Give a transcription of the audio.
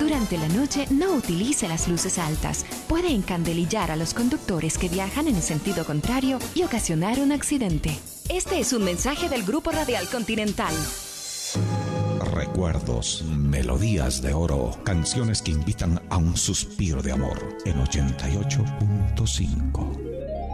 Durante la noche no utilice las luces altas. Puede encandelillar a los conductores que viajan en el sentido contrario y ocasionar un accidente. Este es un mensaje del Grupo Radial Continental. Recuerdos, melodías de oro, canciones que invitan a un suspiro de amor en 88.5.